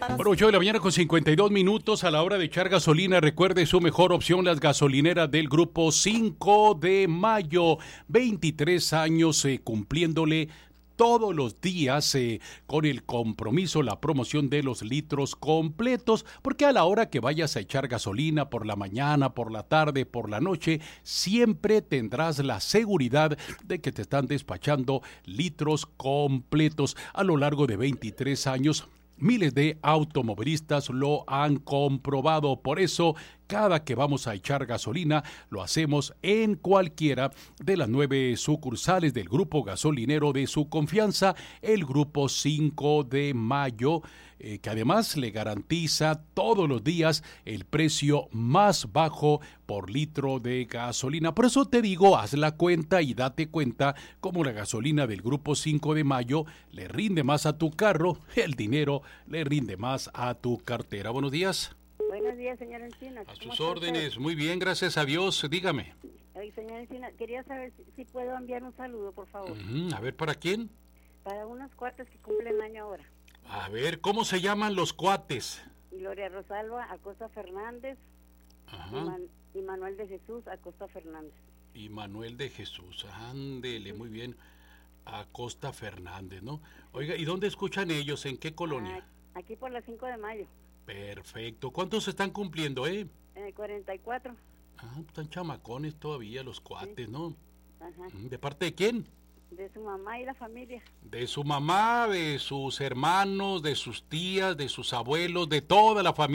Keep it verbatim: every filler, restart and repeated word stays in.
Bueno, ocho de la mañana con cincuenta y dos minutos. A la hora de echar gasolina, recuerde su mejor opción, las gasolineras del Grupo cinco de mayo. veintitrés años eh, cumpliéndole todos los días eh, con el compromiso, la promoción de los litros completos, porque a la hora que vayas a echar gasolina, por la mañana, por la tarde, por la noche, siempre tendrás la seguridad de que te están despachando litros completos. A lo largo de veintitrés años, miles de automovilistas lo han comprobado. Por eso, cada que vamos a echar gasolina, lo hacemos en cualquiera de las nueve sucursales del grupo gasolinero de su confianza, el Grupo cinco de mayo, eh, que además le garantiza todos los días el precio más bajo por litro de gasolina. Por eso te digo, haz la cuenta y date cuenta cómo la gasolina del Grupo cinco de mayo le rinde más a tu carro, el dinero le rinde más a tu cartera. Buenos días. Buenos días, señora Encinas. A sus órdenes, muy bien, gracias a Dios, dígame. Ay, señora Encinas, quería saber si, si puedo enviar un saludo, por favor. Uh-huh. A ver, ¿para quién? Para unos cuates que cumplen año ahora. A ver, ¿cómo se llaman los cuates? Gloria Rosalba Acosta Fernández. Ajá. Y, Man, y Manuel de Jesús Acosta Fernández. Y Manuel de Jesús, ándele, muy bien. Acosta Fernández, ¿no? Oiga, ¿y dónde escuchan ellos? ¿En qué colonia? Ah, aquí por la cinco de mayo. Perfecto. ¿Cuántos se están cumpliendo, eh? Eh, cuarenta y cuatro. Ah, están chamacones todavía los cuates, sí. ¿No? Ajá. ¿De parte de quién? De su mamá y la familia. De su mamá, de sus hermanos, de sus tías, de sus abuelos, de toda la familia.